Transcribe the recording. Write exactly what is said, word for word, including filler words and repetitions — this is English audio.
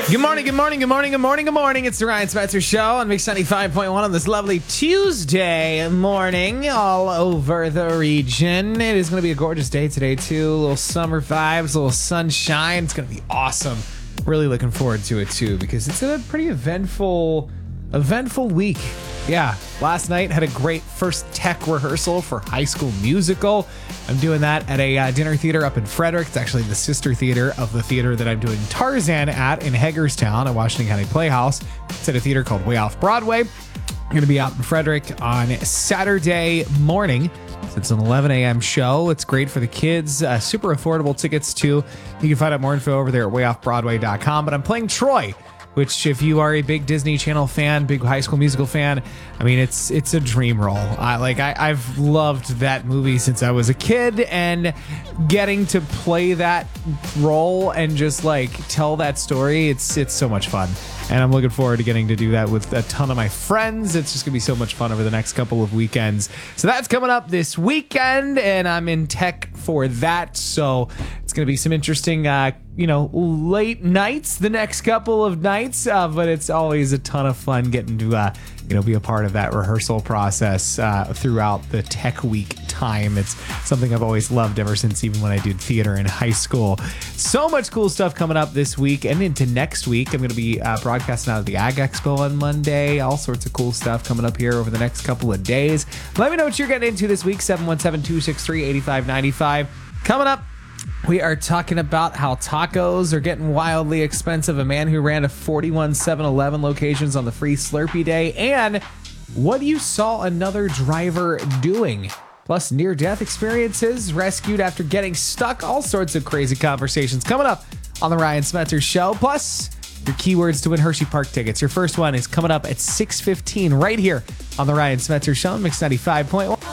Good morning, good morning, good morning, good morning, good morning. It's the Ryan Spencer Show on Mix ninety-five point one on this lovely Tuesday morning all over the region. It is going to be a gorgeous day today, too. A little summer vibes, a little sunshine. It's going to be awesome. Really looking forward to it, too, because it's a pretty eventful, eventful week. Yeah, last night had a great first tech rehearsal for High School Musical. I'm doing that at a uh, dinner theater up in Frederick. It's actually the sister theater of the theater that I'm doing Tarzan at in Hagerstown at Washington County Playhouse. It's at a theater called Way Off Broadway. I'm going to be out in Frederick on Saturday morning. It's an eleven a.m. show. It's great for the kids. Uh, super affordable tickets, too. You can find out more info over there at way off broadway dot com. But I'm playing Troy, which if you are a big Disney Channel fan, big High School Musical fan, I mean, it's it's a dream role. I, like I, I've loved that movie since I was a kid, and getting to play that role and just like tell that story, it's it's so much fun. And I'm looking forward to getting to do that with a ton of my friends. It's just gonna be so much fun over the next couple of weekends. So that's coming up this weekend, and I'm in tech for that. So it's gonna be some interesting, uh, you know, late nights the next couple of nights. Uh, but it's always a ton of fun getting to, uh, you know, be a part of that rehearsal process uh, throughout the tech week time. It's something I've always loved ever since even when I did theater in high school. So much cool stuff coming up this week and into next week. I'm going to be uh, broadcasting out of the Ag Expo on Monday. All sorts of cool stuff coming up here over the next couple of days. Let me know what you're getting into this week. seven one seven, two six three, eight five nine five. Coming up, we are talking about how tacos are getting wildly expensive. A man who ran a forty-one seven eleven locations on the free Slurpee day. And what you saw another driver doing. Plus near-death experiences, rescued after getting stuck. All sorts of crazy conversations coming up on the Ryan Spencer Show. Plus your keywords to win Hershey Park tickets. Your first one is coming up at six fifteen right here on the Ryan Spencer Show on Mix ninety-five point one.